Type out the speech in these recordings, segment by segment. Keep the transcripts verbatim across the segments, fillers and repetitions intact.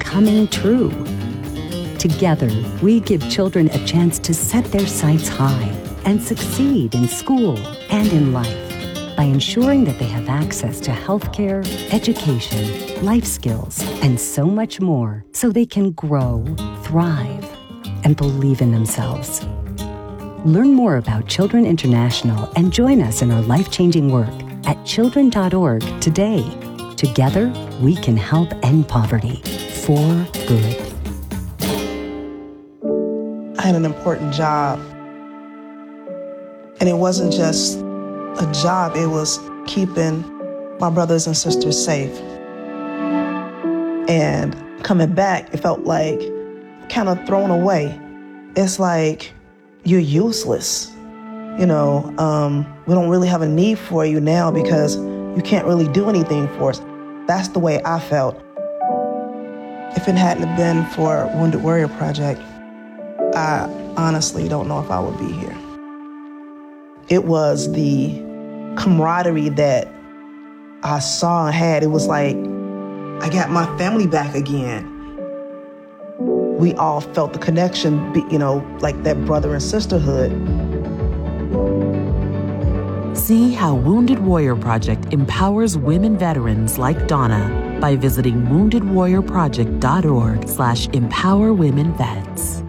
coming true. Together, we give children a chance to set their sights high and succeed in school and in life by ensuring that they have access to healthcare, education, life skills, and so much more so they can grow, thrive, and believe in themselves. Learn more about Children International and join us in our life-changing work at children dot org today. Together, we can help end poverty for good. I had an important job, and it wasn't just a job, it was keeping my brothers and sisters safe. And coming back, it felt like kind of thrown away. It's like you're useless. You know, um, we don't really have a need for you now because you can't really do anything for us. That's the way I felt. If it hadn't been for Wounded Warrior Project, I honestly don't know if I would be here. It was the camaraderie that I saw and had. It was like, I got my family back again. We all felt the connection, you know, like that brother and sisterhood. See how Wounded Warrior Project empowers women veterans like Donna by visiting wounded warrior project dot org slash empower women vets.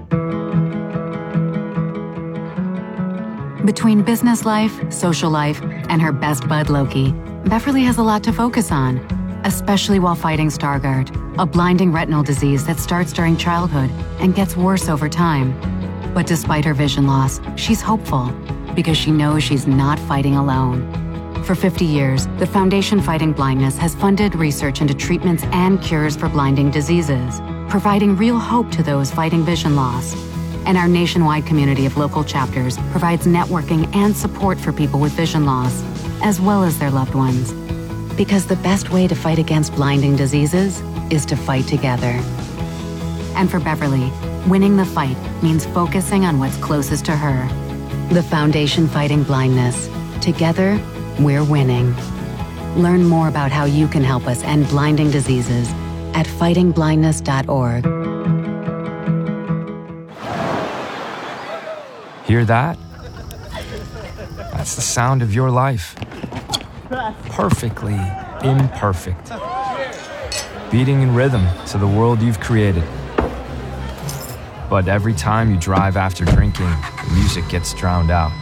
Between business life, social life, and her best bud Loki, Beverly has a lot to focus on, especially while fighting Stargardt, a blinding retinal disease that starts during childhood and gets worse over time. But despite her vision loss, she's hopeful because she knows she's not fighting alone. For fifty years, the Foundation Fighting Blindness has funded research into treatments and cures for blinding diseases, providing real hope to those fighting vision loss. And our nationwide community of local chapters provides networking and support for people with vision loss, as well as their loved ones. Because the best way to fight against blinding diseases is to fight together. And for Beverly, winning the fight means focusing on what's closest to her. The Foundation Fighting Blindness. Together, we're winning. Learn more about how you can help us end blinding diseases at fighting blindness dot org. Hear that? That's the sound of your life. Perfectly imperfect. Beating in rhythm to the world you've created. But every time you drive after drinking, the music gets drowned out.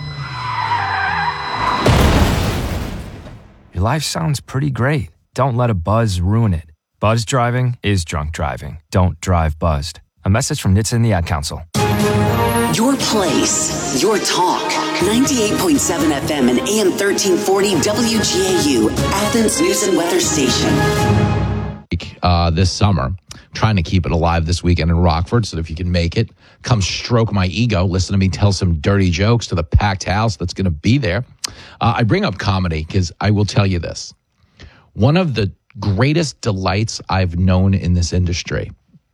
Your life sounds pretty great. Don't let a buzz ruin it. Buzz driving is drunk driving. Don't drive buzzed. A message from N H T S A and the Ad Council. Your place, your talk. ninety-eight point seven F M and A M thirteen forty W G A U, Athens News and Weather Station. Uh, this summer, trying to keep it alive this weekend in Rockford, so if you can make it, come stroke my ego, listen to me tell some dirty jokes to the packed house that's going to be there. Uh, I bring up comedy because I will tell you this. One of the greatest delights I've known in this industry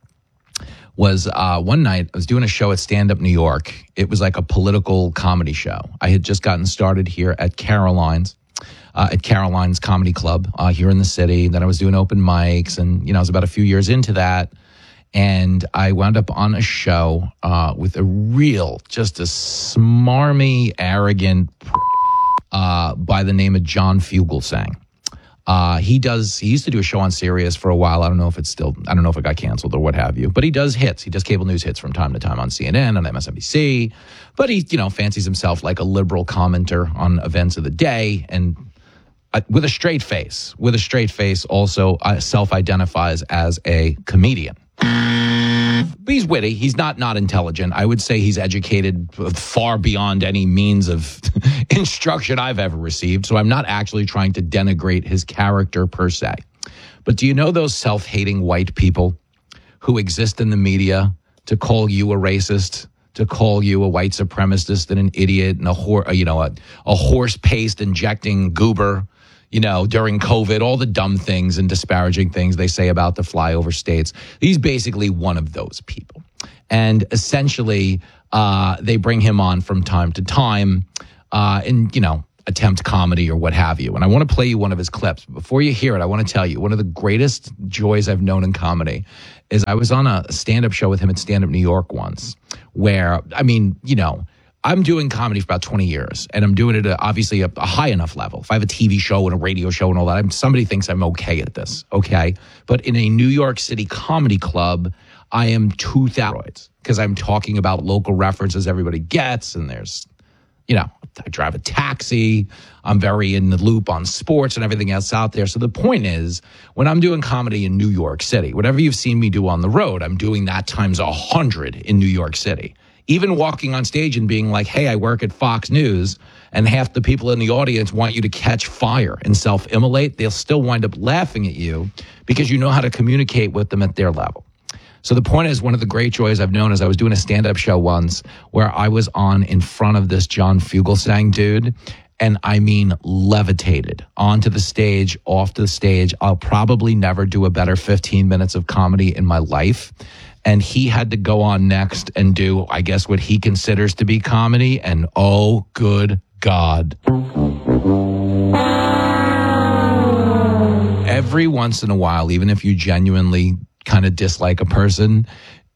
was uh, one night I was doing a show at Stand Up New York. It was like a political comedy show. I had just gotten started here at Caroline's, uh, at Caroline's Comedy Club uh, here in the city. Then I was doing open mics, and you know I was about a few years into that, and I wound up on a show uh, with a real, just a smarmy, arrogant uh, by the name of John Fugelsang. Uh, he does, he used to do a show on Sirius for a while. I don't know if it's still, I don't know if it got canceled or what have you, but he does hits. He does cable news hits from time to time on C N N, on M S N B C, but he, you know, fancies himself like a liberal commenter on events of the day, and uh, with a straight face, with a straight face also uh, self-identifies as a comedian. But he's witty. He's not not intelligent. I would say he's educated far beyond any means of instruction I've ever received. So I'm not actually trying to denigrate his character per se. But do you know those self-hating white people who exist in the media to call you a racist, to call you a white supremacist and an idiot and a hor- you know a, a horse paste injecting goober? You know, during COVID, all the dumb things and disparaging things they say about the flyover states. He's basically one of those people. And essentially, uh, they bring him on from time to time. Uh, and, you know, attempt comedy or what have you. And I want to play you one of his clips. Before you hear it, I want to tell you one of the greatest joys I've known in comedy is I was on a stand-up show with him at Stand Up New York once where, I mean, you know, I'm doing comedy for about twenty years, and I'm doing it at obviously a, a high enough level. If I have a T V show and a radio show and all that, I'm, somebody thinks I'm okay at this, okay? But in a New York City comedy club, I am two thousand because I'm talking about local references everybody gets, and there's, you know, I drive a taxi. I'm very in the loop on sports and everything else out there. So the point is, when I'm doing comedy in New York City, whatever you've seen me do on the road, I'm doing that times a hundred in New York City. Even walking on stage and being like, hey, I work at Fox News, and half the people in the audience want you to catch fire and self-immolate, they'll still wind up laughing at you because you know how to communicate with them at their level. So the point is, one of the great joys I've known is I was doing a stand-up show once where I was on in front of this John Fugelsang dude, and I mean levitated onto the stage, off the stage. I'll probably never do a better fifteen minutes of comedy in my life. And he had to go on next and do, I guess, what he considers to be comedy. And oh, good God. Every once in a while, even if you genuinely kind of dislike a person,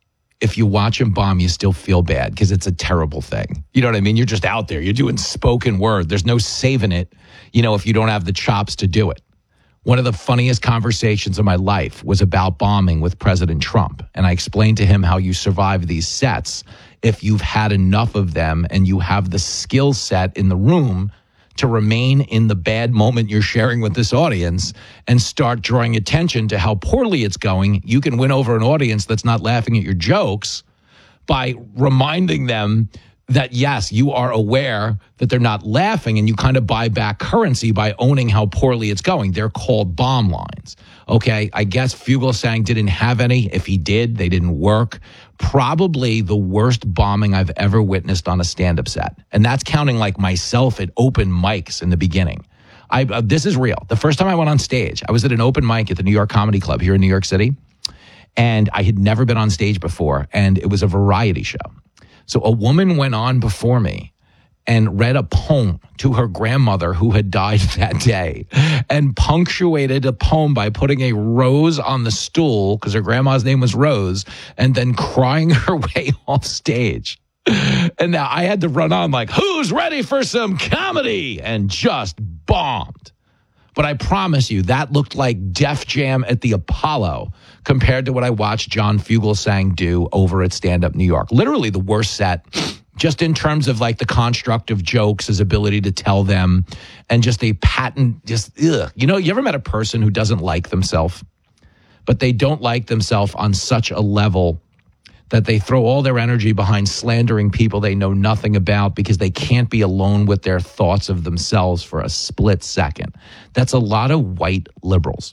if you watch him bomb, you still feel bad because it's a terrible thing. You know what I mean? You're just out there. You're doing spoken word. There's no saving it, you know, if you don't have the chops to do it. One of the funniest conversations of my life was about bombing with President Trump. And I explained to him how you survive these sets if you've had enough of them and you have the skill set in the room to remain in the bad moment you're sharing with this audience and start drawing attention to how poorly it's going. You can win over an audience that's not laughing at your jokes by reminding them that, yes, you are aware that they're not laughing, and you kind of buy back currency by owning how poorly it's going. They're called bomb lines. Okay, I guess Fugelsang didn't have any. If he did, they didn't work. Probably the worst bombing I've ever witnessed on a stand-up set. And that's counting like myself at open mics in the beginning. I uh, this is real. The first time I went on stage, I was at an open mic at the New York Comedy Club here in New York City, and I had never been on stage before, and it was a variety show. So a woman went on before me and read a poem to her grandmother who had died that day, and punctuated a poem by putting a rose on the stool because her grandma's name was Rose, and then crying her way off stage. And now I had to run on like, who's ready for some comedy? And just bombed. But I promise you, that looked like Def Jam at the Apollo compared to what I watched John Fugelsang do over at Stand Up New York. Literally the worst set, just in terms of like the construct of jokes, his ability to tell them, and just a patent, just, ugh. You know, you ever met a person who doesn't like themselves, but they don't like themselves on such a level that they throw all their energy behind slandering people they know nothing about because they can't be alone with their thoughts of themselves for a split second. That's a lot of white liberals.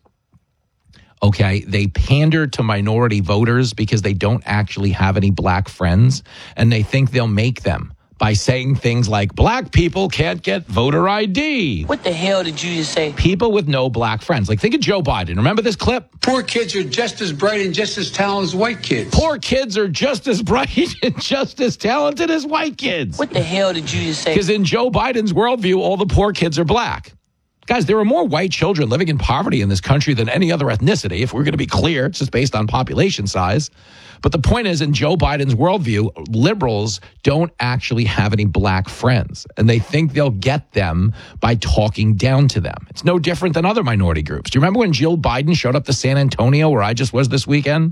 Okay, they pander to minority voters because they don't actually have any black friends, and they think they'll make them by saying things like, black people can't get voter I D. What the hell did you just say? People with no black friends. Like, think of Joe Biden. Remember this clip? Poor kids are just as bright and just as talented as white kids. Poor kids are just as bright and just as talented as white kids. What the hell did you just say? Because in Joe Biden's worldview, all the poor kids are black. Guys, there are more white children living in poverty in this country than any other ethnicity. If we're going to be clear, it's just based on population size. But the point is, in Joe Biden's worldview, liberals don't actually have any black friends, and they think they'll get them by talking down to them. It's no different than other minority groups. Do you remember when Jill Biden showed up to San Antonio, where I just was this weekend,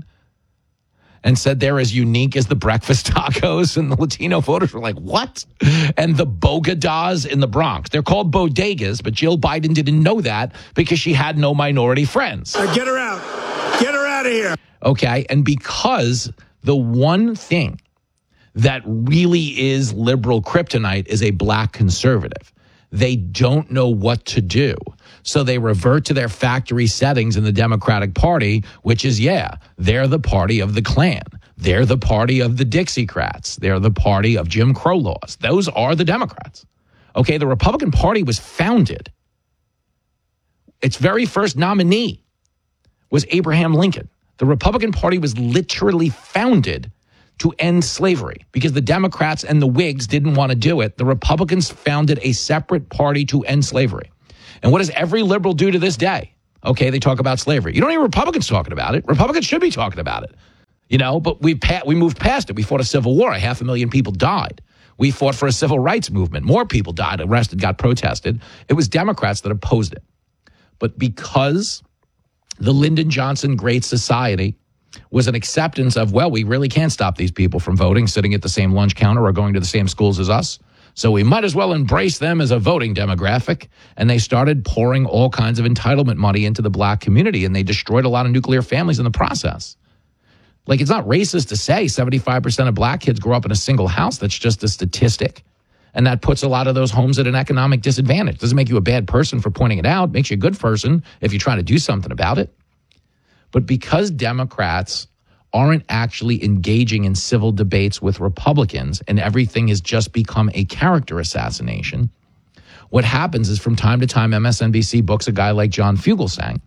and said they're as unique as the breakfast tacos, and the Latino voters were like, what? And the bodegas in the Bronx. They're called bodegas, but Jill Biden didn't know that because she had no minority friends. Uh, get her out. Get her out of here. Okay, and because the one thing that really is liberal kryptonite is a black conservative, they don't know what to do. So they revert to their factory settings in the Democratic Party, which is, yeah, they're the party of the Klan. They're the party of the Dixiecrats. They're the party of Jim Crow laws. Those are the Democrats. Okay, the Republican Party was founded. Its very first nominee was Abraham Lincoln. The Republican Party was literally founded to end slavery because the Democrats and the Whigs didn't want to do it. The Republicans founded a separate party to end slavery. And what does every liberal do to this day? Okay, they talk about slavery. You don't hear Republicans talking about it. Republicans should be talking about it. You know, but we pa- we moved past it. We fought a civil war. A half a million people died. We fought for a civil rights movement. More people died, arrested, got protested. It was Democrats that opposed it. But because the Lyndon Johnson Great Society was an acceptance of, well, we really can't stop these people from voting, sitting at the same lunch counter or going to the same schools as us. So we might as well embrace them as a voting demographic. And they started pouring all kinds of entitlement money into the black community, and they destroyed a lot of nuclear families in the process. Like, it's not racist to say seventy-five percent of black kids grow up in a single house. That's just a statistic. And that puts a lot of those homes at an economic disadvantage. Doesn't make you a bad person for pointing it out. Makes you a good person if you try to do something about it. But because Democrats aren't actually engaging in civil debates with Republicans and everything has just become a character assassination, what happens is from time to time M S N B C books a guy like John Fugelsang,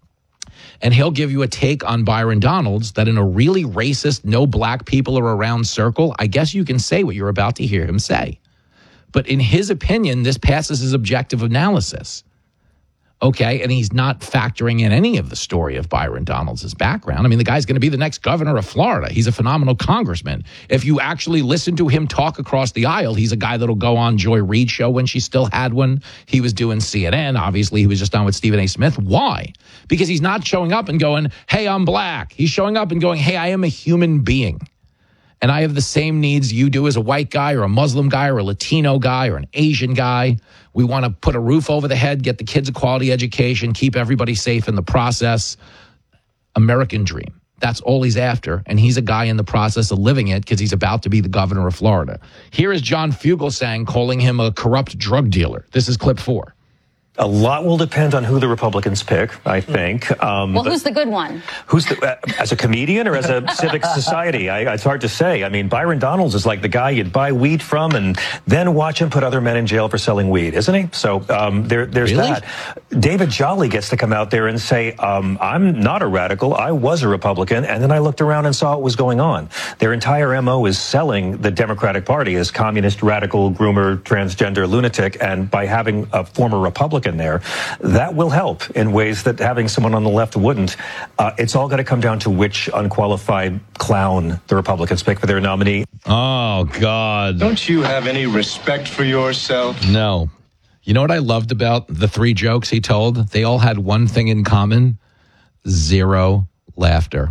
and he'll give you a take on Byron Donalds that in a really racist, no black people are around circle, I guess you can say what you're about to hear him say. But in his opinion, this passes his objective analysis. Okay, and he's not factoring in any of the story of Byron Donalds' background. I mean, the guy's going to be the next governor of Florida. He's a phenomenal congressman. If you actually listen to him talk across the aisle, he's a guy that'll go on Joy Reid's show when she still had one. He was doing C N N. Obviously, he was just on with Stephen A. Smith. Why? Because he's not showing up and going, hey, I'm black. He's showing up and going, hey, I am a human being. And I have the same needs you do as a white guy or a Muslim guy or a Latino guy or an Asian guy. We want to put a roof over the head, get the kids a quality education, keep everybody safe in the process. American dream. That's all he's after. And he's a guy in the process of living it because he's about to be the governor of Florida. Here is John Fugelsang calling him a corrupt drug dealer. This is clip four. A lot will depend on who the Republicans pick, I think. Um, well, who's the good one? Who's the, uh, as a comedian or as a civic society? I, it's hard to say. I mean, Byron Donalds is like the guy you'd buy weed from and then watch him put other men in jail for selling weed, isn't he? So um, there, there's really? that. David Jolly gets to come out there and say, um, I'm not a radical. I was a Republican. And then I looked around and saw what was going on. Their entire M O is selling the Democratic Party as communist, radical, groomer, transgender, lunatic. And by having a former Republican in there, that will help in ways that having someone on the left wouldn't. Uh, it's all going to come down to which unqualified clown the Republicans pick for their nominee. Oh, God. Don't you have any respect for yourself? No. You know what I loved about the three jokes he told? They all had one thing in common: zero laughter.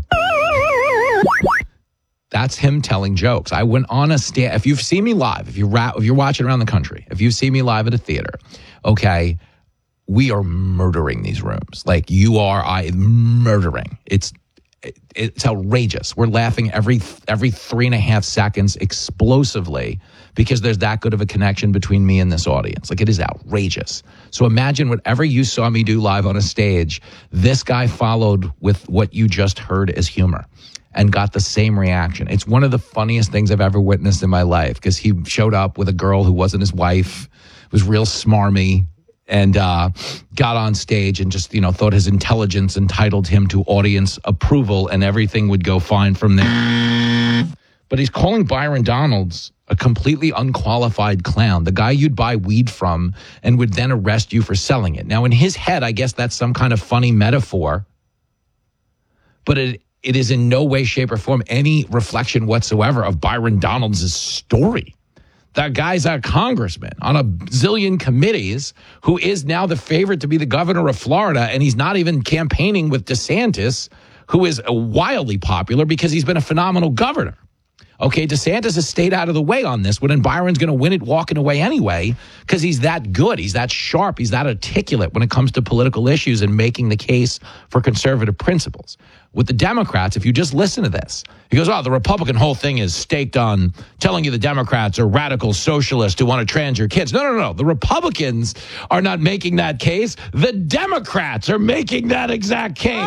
That's him telling jokes. I went on a stand. If you've seen me live, if, you ra- if you're watching around the country, if you've seen me live at a theater, okay, we are murdering these rooms. Like you are, I murdering. It's it, it's outrageous. We're laughing every every three and a half seconds explosively because there's that good of a connection between me and this audience. Like it is outrageous. So imagine whatever you saw me do live on a stage, this guy followed with what you just heard as humor and got the same reaction. It's one of the funniest things I've ever witnessed in my life because he showed up with a girl who wasn't his wife, was real smarmy, and uh, got on stage and just, you know, thought his intelligence entitled him to audience approval and everything would go fine from there. But he's calling Byron Donalds a completely unqualified clown, the guy you'd buy weed from and would then arrest you for selling it. Now, in his head, I guess that's some kind of funny metaphor, but it it is in no way, shape, or form any reflection whatsoever of Byron Donalds' story. That guy's a congressman on a zillion committees who is now the favorite to be the governor of Florida, and he's not even campaigning with DeSantis, who is wildly popular because he's been a phenomenal governor. Okay, DeSantis has stayed out of the way on this one, and Byron's going to win it walking away anyway because he's that good. He's that sharp. He's that articulate when it comes to political issues and making the case for conservative principles. With the Democrats, if you just listen to this, he goes, oh, the Republican whole thing is staked on telling you the Democrats are radical socialists who want to trans your kids. No, no, no. The Republicans are not making that case. The Democrats are making that exact case.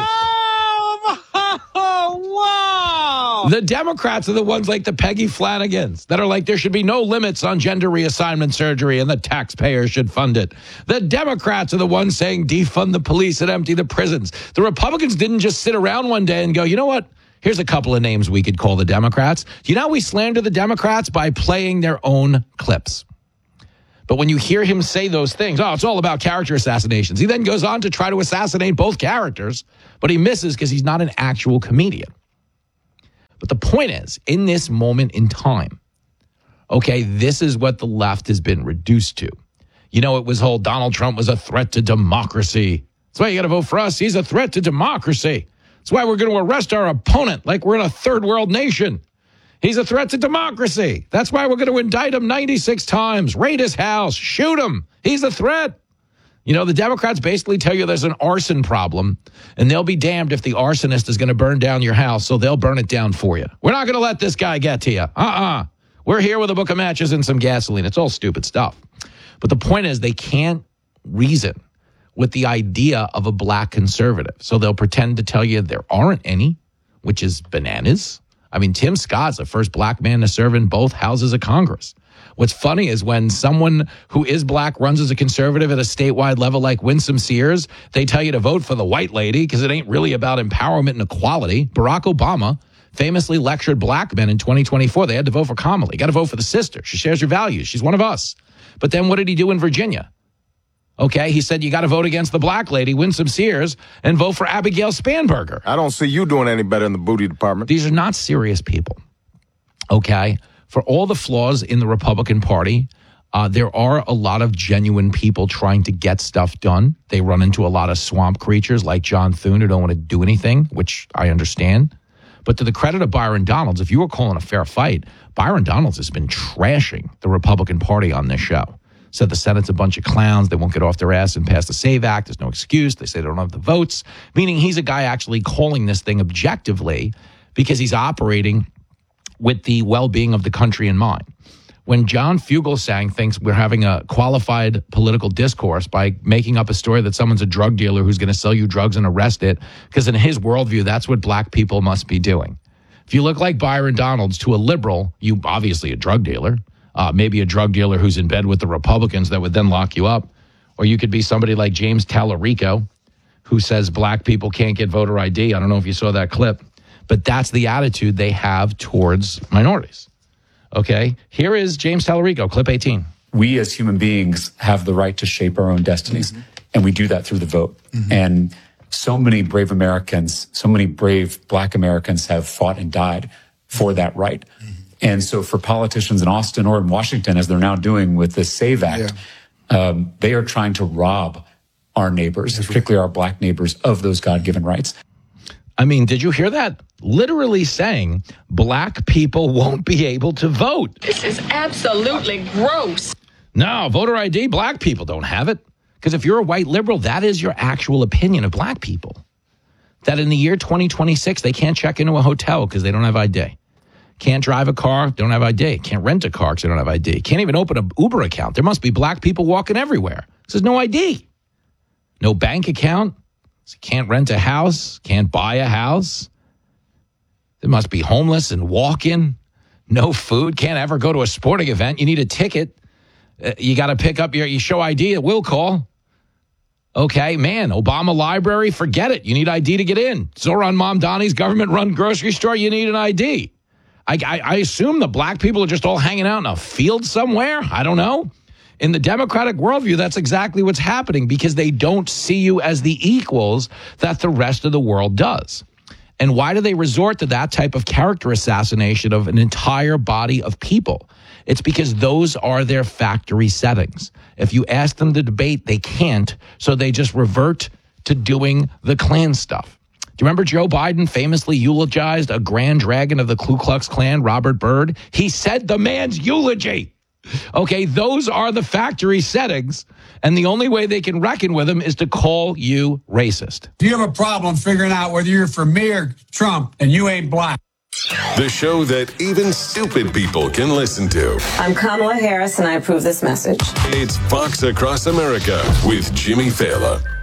Oh, wow. The Democrats are the ones like the Peggy Flanagans that are like there should be no limits on gender reassignment surgery and the taxpayers should fund it. The Democrats are the ones saying defund the police and empty the prisons. The Republicans didn't just sit around one day and go, you know what? Here's a couple of names we could call the Democrats. You know, we slander the Democrats by playing their own clips. But when you hear him say those things, oh, it's all about character assassinations. He then goes on to try to assassinate both characters, but he misses because he's not an actual comedian. But the point is, in this moment in time, okay, this is what the left has been reduced to. You know, it was whole Donald Trump was a threat to democracy. That's why you got to vote for us. He's a threat to democracy. That's why we're going to arrest our opponent like we're in a third world nation. He's a threat to democracy. That's why we're going to indict him ninety-six times, raid his house, shoot him. He's a threat. You know, the Democrats basically tell you there's an arson problem, and they'll be damned if the arsonist is going to burn down your house, so they'll burn it down for you. We're not going to let this guy get to you. Uh-uh. We're here with a book of matches and some gasoline. It's all stupid stuff. But the point is, they can't reason with the idea of a black conservative. So they'll pretend to tell you there aren't any, which is bananas. I mean, Tim Scott's the first black man to serve in both houses of Congress. What's funny is when someone who is black runs as a conservative at a statewide level like Winsome Sears, they tell you to vote for the white lady because it ain't really about empowerment and equality. Barack Obama famously lectured black men in twenty twenty-four. They had to vote for Kamala. You got to vote for the sister. She shares your values. She's one of us. But then what did he do in Virginia? Okay, he said you got to vote against the black lady, Winsome Sears, and vote for Abigail Spanberger. I don't see you doing any better in the booty department. These are not serious people. Okay, for all the flaws in the Republican Party, uh, there are a lot of genuine people trying to get stuff done. They run into a lot of swamp creatures like John Thune who don't want to do anything, which I understand. But to the credit of Byron Donalds, if you were calling a fair fight, Byron Donalds has been trashing the Republican Party on this show. Said the Senate's a bunch of clowns. They won't get off their ass and pass the SAVE Act. There's no excuse. They say they don't have the votes, meaning he's a guy actually calling this thing objectively because he's operating with the well-being of the country in mind. When John Fugelsang thinks we're having a qualified political discourse by making up a story that someone's a drug dealer who's going to sell you drugs and arrest it, because in his worldview, that's what black people must be doing. If you look like Byron Donalds to a liberal, you obviously a drug dealer. Uh, maybe a drug dealer who's in bed with the Republicans that would then lock you up. Or you could be somebody like James Tallarico, who says black people can't get voter I D. I don't know if you saw that clip. But that's the attitude they have towards minorities. Okay? Here is James Tallarico, clip eighteen. We as human beings have the right to shape our own destinies. Mm-hmm. And we do that through the vote. Mm-hmm. And so many brave Americans, so many brave black Americans have fought and died for that right. Mm-hmm. And so for politicians in Austin or in Washington, as they're now doing with the SAVE Act, yeah. um, they are trying to rob our neighbors, That's particularly right. our black neighbors, of those God-given rights. I mean, did you hear that? Literally saying black people won't be able to vote. This is absolutely gross. No, voter I D, black people don't have it. Because if you're a white liberal, that is your actual opinion of black people. That in the year twenty twenty-six, they can't check into a hotel because they don't have I D. Can't drive a car, don't have I D. Can't rent a car because they don't have I D. Can't even open an Uber account. There must be black people walking everywhere. There's no I D. No bank account. Can't rent a house. Can't buy a house. There must be homeless and walking. No food. Can't ever go to a sporting event. You need a ticket. Uh, you got to pick up your, you show I D at will call. Okay, man, Obama Library, forget it. You need I D to get in. Zoran Mamdani's government-run grocery store, you need an I D. I, I, I assume the black people are just all hanging out in a field somewhere. I don't know. In the Democratic worldview, that's exactly what's happening because they don't see you as the equals that the rest of the world does. And why do they resort to that type of character assassination of an entire body of people? It's because those are their factory settings. If you ask them to debate, they can't, so they just revert to doing the Klan stuff. Do you remember Joe Biden famously eulogized a grand dragon of the Ku Klux Klan, Robert Byrd? He said the man's eulogy. Okay, those are the factory settings, and the only way they can reckon with them is to call you racist. Do you have a problem figuring out whether you're for me or Trump and you ain't black? The show that even stupid people can listen to. I'm Kamala Harris, and I approve this message. It's Fox Across America with Jimmy Fallon.